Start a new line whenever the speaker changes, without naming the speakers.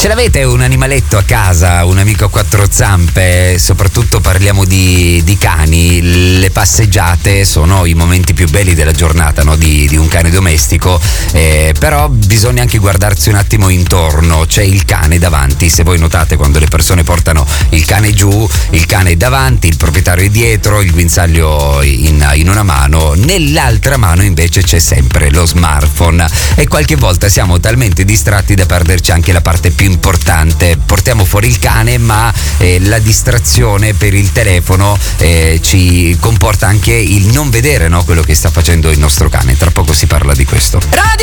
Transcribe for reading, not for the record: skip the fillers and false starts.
Ce l'avete un animaletto a casa, un amico a quattro zampe? Soprattutto parliamo di cani. Le passeggiate sono i momenti più belli della giornata, no? di un cane domestico, però bisogna anche guardarsi un attimo intorno. C'è il cane davanti, se voi notate quando le persone portano il cane giù, il cane è davanti, il proprietario è dietro, il guinzaglio in una mano, nell'altra mano invece c'è sempre lo smartphone e qualche volta siamo talmente distratti da perderci anche la parte più importante. Portiamo fuori il cane, ma la distrazione per il telefono ci comporta anche il non vedere, no, quello che sta facendo il nostro cane. Tra poco si parla di questo.
Radio